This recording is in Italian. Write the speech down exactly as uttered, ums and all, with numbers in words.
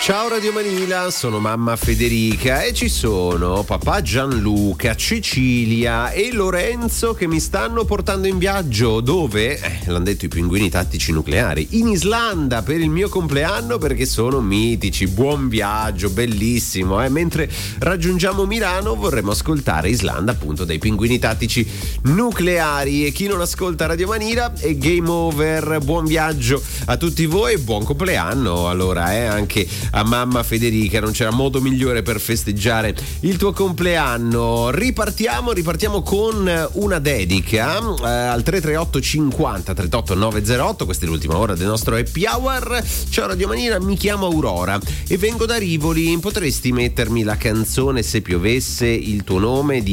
Ciao Radio Manila, sono mamma Federica e ci sono papà Gianluca, Cecilia e Lorenzo che mi stanno portando in viaggio. Dove? Eh, l'hanno detto i pinguini tattici nucleari. In Islanda per il mio compleanno, perché sono mitici. Buon viaggio, bellissimo. Eh? Mentre raggiungiamo Milano vorremmo ascoltare Islanda appunto dai pinguini tattici nucleari. E chi non ascolta Radio Manila è game over. Buon viaggio a tutti voi e buon compleanno. Allora, eh, anche a mamma Federica, non c'era modo migliore per festeggiare il tuo compleanno. Ripartiamo, ripartiamo con una dedica eh, al tre tre otto cinquanta trentotto novecentotto. Questa è l'ultima ora del nostro happy hour. Ciao Radio Manila, mi chiamo Aurora e vengo da Rivoli. Potresti mettermi la canzone Se piovesse il tuo nome di